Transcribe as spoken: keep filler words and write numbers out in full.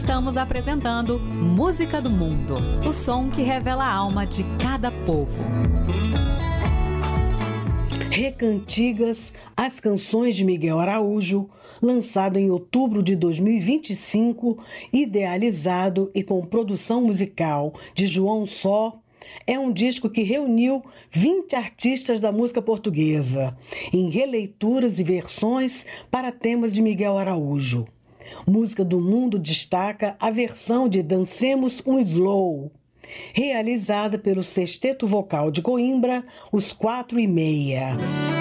Estamos apresentando Música do Mundo, o som que revela a alma de cada povo. Recantigas, as canções de Miguel Araújo, lançado em outubro de dois mil e vinte e cinco, idealizado e com produção musical de João Só, é um disco que reuniu vinte artistas da música portuguesa, em releituras e versões para temas de Miguel Araújo. Música do Mundo destaca a versão de Dancemos um Slow, realizada pelo Sexteto Vocal de Coimbra, Os Quatro e Meia.